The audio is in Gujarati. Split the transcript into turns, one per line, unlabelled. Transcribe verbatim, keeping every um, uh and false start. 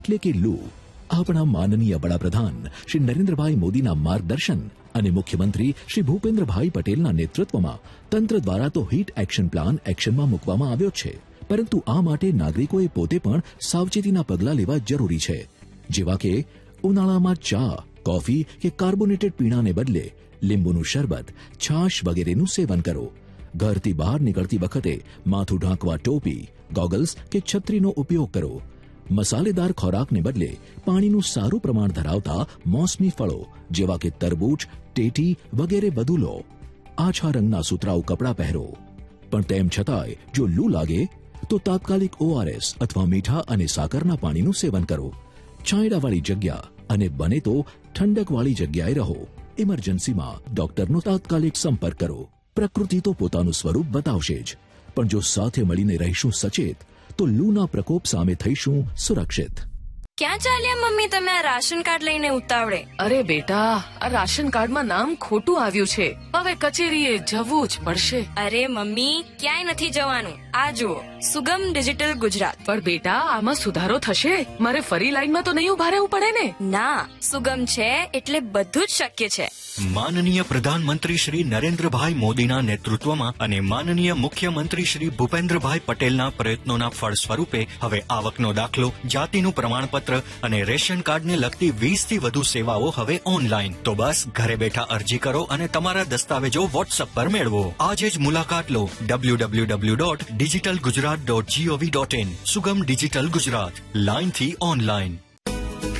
એટલે કે લૂ આપણા માનનીય વડાપ્રધાન શ્રી નરેન્દ્રભાઈ મોદીના માર્ગદર્શન અને મુખ્યમંત્રી શ્રી ભૂપેન્દ્રભાઈ પટેલના નેતૃત્વમાં તંત્ર દ્વારા તો હીટ એક્શન પ્લાન એક્શનમાં મૂકવામાં આવ્યો છે, પરંતુ આ માટે નાગરિકોએ પોતે પણ સાવચેતીના પગલાં લેવા જરૂરી છે, જેવા કે ઉનાળામાં ચા, કોફી કે કાર્બોનેટેડ પીણાને બદલે લીંબુનું શરબત, છાશ વગેરેનું સેવન કરો. ઘરથી બહાર નીકળતી વખતે માથું ઢાંકવા ટોપી, ગોગલ્સ કે છત્રીનો ઉપયોગ કરો. મસાલેદાર ખોરાકને બદલે પાણીનું સારું પ્રમાણ ધરાવતા મોસમી ફળો જેવા કે તરબૂચ, ટેટી વગેરે વધુ લો. આછા રંગના સુતરાઉ કપડાં પહેરો. પણ તેમ છતાંય જો લૂ લાગે તો તાત્કાલિક ઓઆરએસ અથવા મીઠા અને સાકરના પાણીનું સેવન કરો. છાંયડાવાળી જગ્યા અને બને તો ઠંડકવાળી જગ્યાએ રહો. ઇમરજન્સીમાં ડોક્ટરનો તાત્કાલિક સંપર્ક કરો. પ્રકૃતિ તો પોતાનું સ્વરૂપ બતાવશે જ, પણ જો સાથે મળીને રહીશું સચેત તો લૂના પ્રકોપ સામે થઈશું સુરક્ષિત.
ક્યાં ચાલ્યા મમ્મી તમે આ રાશન કાર્ડ લઈને ઉતાવળે?
અરે બેટા, આ રાશન કાર્ડમાં નામ ખોટું આવ્યું છે, હવે કચેરીએ જવું જ પડશે.
અરે મમ્મી, ક્યાંય નથી જવાનું. આ જુઓ, સુગમ ડિજિટલ ગુજરાત.
પણ બેટા, આમાં સુધારો થશે? મારે ફરી લાઈનમાં તો નહીં ઉભા રહેવું પડે ને?
ના, સુગમ છે એટલે બધું જ શક્ય છે.
માનનીય પ્રધાનમંત્રી શ્રી નરેન્દ્રભાઈ મોદીના નેતૃત્વમાં અને માનનીય મુખ્યમંત્રી શ્રી ભૂપેન્દ્રભાઈ પટેલના પ્રયત્નોના ફળ સ્વરૂપે હવે આવકનો દાખલો, જાતિનું પ્રમાણપત્ર અને રેશન કાર્ડને લગતી વીસ થી વધુ સેવાઓ હવે ઓનલાઈન. તો બસ ઘરે બેઠા અરજી કરો અને તમારા દસ્તાવેજો વોટ્સએપ પર મેળવો. આજે જ મુલાકાત લો W W W dot digital Gujarat dot GOV dot in. સુગમ ડિજિટલ ગુજરાત, લાઈનથી ઓનલાઈન.